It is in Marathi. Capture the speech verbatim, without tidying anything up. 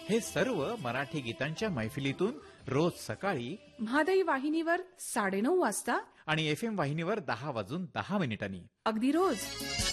हे सर्व मराठी गीतांच्या मैफिलीतून रोज सकाळी म्हादई वाहिनीवर साडेनऊ वाजता आणि एफ एम वाहिनीवर दहा वाजून दहा मिनिटांनी अगदी रोज.